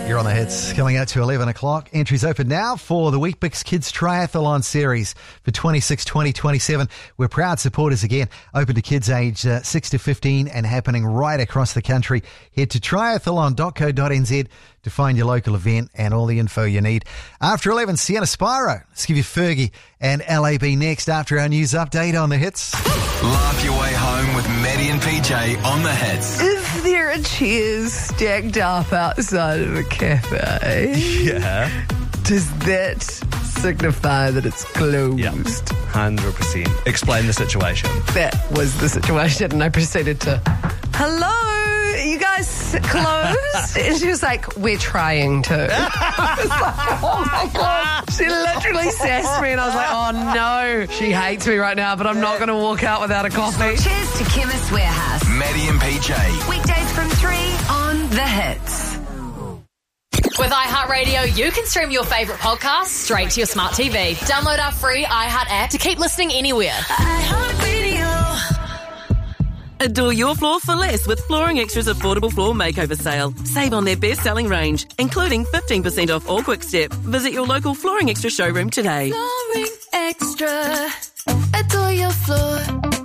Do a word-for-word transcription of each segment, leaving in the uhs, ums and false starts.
You're on the hits. Coming out to eleven o'clock. Entries open now for the Weet-Bix Kids Triathlon Series for twenty-six twenty twenty-seven. We're proud supporters again. Open to kids aged uh, six to fifteen and happening right across the country. Head to triathlon dot co dot n z to find your local event and all the info you need. After eleven, Sienna Spyro. Let's give you Fergie and L A B next after our news update on the hits. Laugh your way home with Maddie and P J on the hits. Is there a chair stacked up outside of a cafe? Yeah. Does that signify that it's closed? Yeah, one hundred percent. Explain the situation. That was the situation, and I proceeded to, hello, you guys closed? And she was like, we're trying to. I was like, oh my God. She literally sassed me, and I was like, oh no, she hates me right now, but I'm not going to walk out without a coffee. Cheers to Chemist Warehouse. Maddie and P J. Weekdays from three on The Hits. With iHeartRadio, you can stream your favourite podcasts straight to your smart T V. Download our free iHeart app to keep listening anywhere. iHeartRadio. Adore your floor for less with Flooring Extra's affordable floor makeover sale. Save on their best-selling range, including fifteen percent off all Quick Step. Visit your local Flooring Extra showroom today. Flooring Extra. Adore your floor.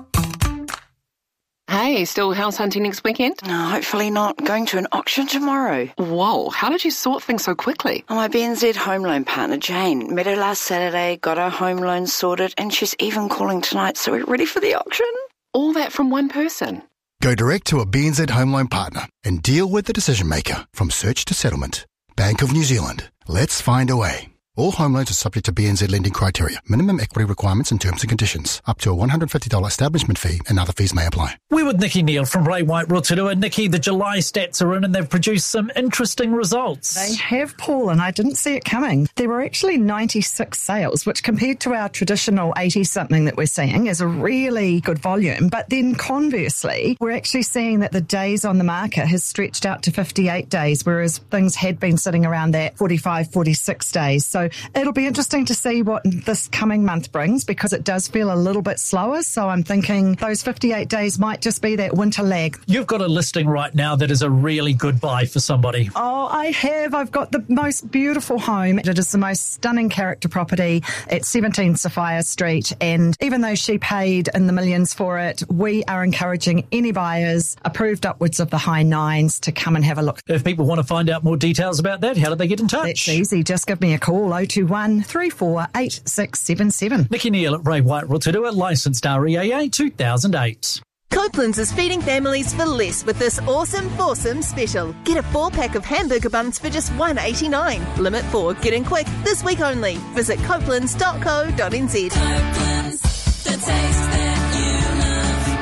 Hey, still house hunting next weekend? No, hopefully not. Going to an auction tomorrow. Whoa, how did you sort things so quickly? My B N Z home loan partner, Jane, met her last Saturday, got our home loan sorted, and she's even calling tonight, so we're ready for the auction. All that from one person? Go direct to a B N Z home loan partner and deal with the decision maker from search to settlement. Bank of New Zealand. Let's find a way. All home loans are subject to B N Z lending criteria, minimum equity requirements and terms and conditions. Up to a one hundred fifty dollars establishment fee and other fees may apply. We're with Nikki Neal from Ray White Rotorua. Nikki, the July stats are in and they've produced some interesting results. They have, Paul, and I didn't see it coming. There were actually ninety-six sales, which compared to our traditional eighty-something that we're seeing is a really good volume. But then conversely, we're actually seeing that the days on the market has stretched out to fifty-eight days, whereas things had been sitting around that forty-five, forty-six days. So it'll be interesting to see what this coming month brings because it does feel a little bit slower. So I'm thinking those fifty-eight days might just be that winter lag. You've got a listing right now that is a really good buy for somebody. Oh, I have. I've got the most beautiful home. It is the most stunning character property at seventeen Sophia Street. And even though she paid in the millions for it, we are encouraging any buyers approved upwards of the high nines to come and have a look. If people want to find out more details about that, how do they get in touch? It's easy. Just give me a call, oh two one, three four eight, six seven seven. Nikki Neal at Ray White Rotorua, licensed R E A A two thousand eight. Copeland's is feeding families for less with this awesome foursome special. Get a four-pack of hamburger buns for just one eighty-nine. Limit four. Get in quick. This week only. Visit copelands dot co dot n z. Copeland's, the taste that you love.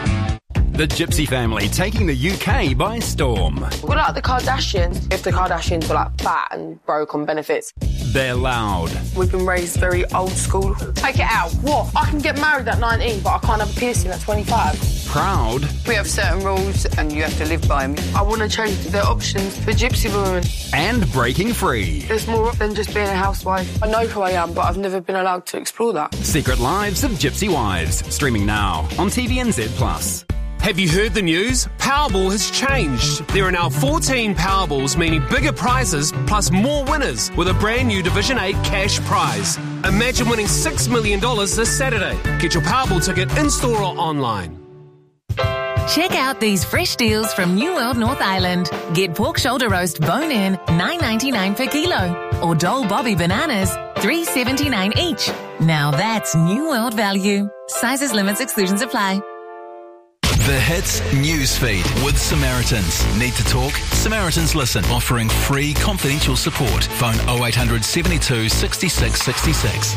The Gypsy family taking the U K by storm. We're like the Kardashians. If the Kardashians were like fat and broke on benefits. They're loud. We've been raised very old school. Take it out. What? I can get married at nineteen, but I can't have a piercing at twenty-five. Proud. We have certain rules and you have to live by them. I want to change the options for Gypsy women. And breaking free. There's more than just being a housewife. I know who I am, but I've never been allowed to explore that. Secret Lives of Gypsy Wives. Streaming now on T V N Z plus. Have you heard the news? Powerball has changed. There are now fourteen Powerballs, meaning bigger prizes plus more winners with a brand new Division eight cash prize. Imagine winning six million dollars this Saturday. Get your Powerball ticket in-store or online. Check out these fresh deals from New World North Island. Get pork shoulder roast bone-in, nine ninety-nine per kilo. Or Dole Bobby bananas, three seventy-nine each. Now that's New World value. Sizes, limits, exclusions apply. The Hits Newsfeed with Samaritans. Need to talk? Samaritans Listen, offering free confidential support. Phone oh eight hundred seventy-two sixty-six sixty-six.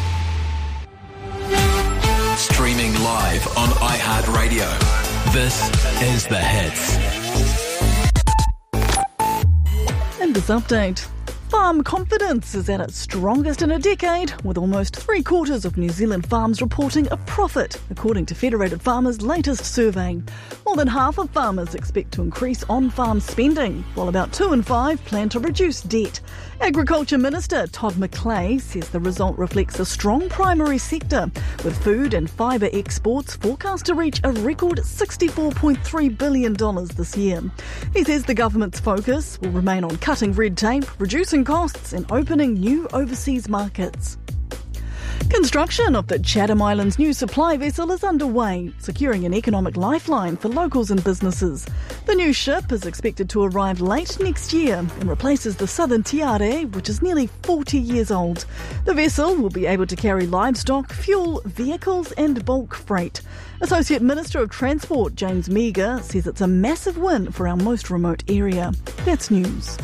Streaming live on iHeartRadio. This is The Hits. And this update. Farm confidence is at its strongest in a decade, with almost three quarters of New Zealand farms reporting a profit, according to Federated Farmers' latest survey. More than half of farmers expect to increase on-farm spending, while about two in five plan to reduce debt. Agriculture Minister Todd McClay says the result reflects a strong primary sector, with food and fibre exports forecast to reach a record sixty-four point three billion dollars this year. He says the government's focus will remain on cutting red tape, reducing costs and opening new overseas markets. Construction of the Chatham Islands' new supply vessel is underway, securing an economic lifeline for locals and businesses. The new ship is expected to arrive late next year and replaces the Southern Tiare, which is nearly forty years old. The vessel will be able to carry livestock, fuel, vehicles and bulk freight. Associate Minister of Transport James Meagher says it's a massive win for our most remote area. That's news.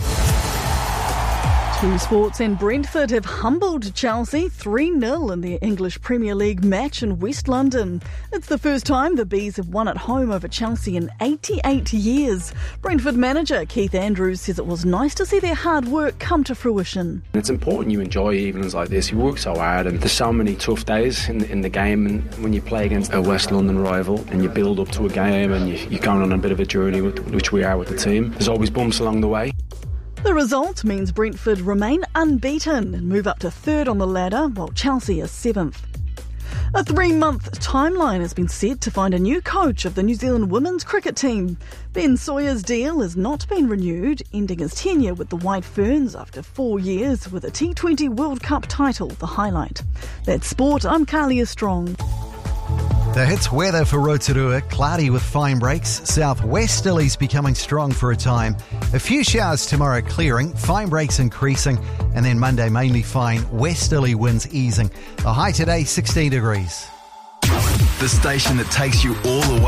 Two sports, and Brentford have humbled Chelsea three nil in their English Premier League match in West London. It's the first time the Bees have won at home over Chelsea in eighty-eight years. Brentford manager Keith Andrews says it was nice to see their hard work come to fruition. It's important you enjoy evenings like this. You work so hard and there's so many tough days in, in the game, and when you play against a West London rival and you build up to a game and you, you're going on a bit of a journey, with, which we are with the team, there's always bumps along the way. The result means Brentford remain unbeaten and move up to third on the ladder, while Chelsea is seventh. A three-month timeline has been set to find a new coach of the New Zealand women's cricket team. Ben Sawyer's deal has not been renewed, ending his tenure with the White Ferns after four years with a T twenty World Cup title the highlight. That's sport. I'm Kalia Strong. The Hits weather for Rotorua, cloudy with fine breaks. Southwesterlies becoming strong for a time. A few showers tomorrow clearing, fine breaks increasing, and then Monday mainly fine, westerly winds easing. The high today, sixteen degrees. The station that takes you all the way